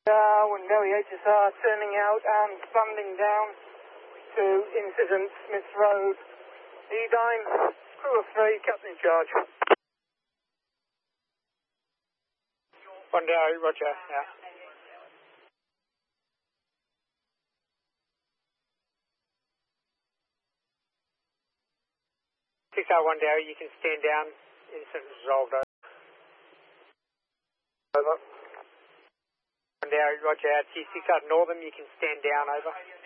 Wendowie HSR turning out and standing down to incident Smith Road. E-Dime, crew of 3, captain in charge. Wendowie, roger, yeah. Wendowie, you can stand down, incident resolved, over. Wendowie, roger, T6 Northern, you can stand down, over.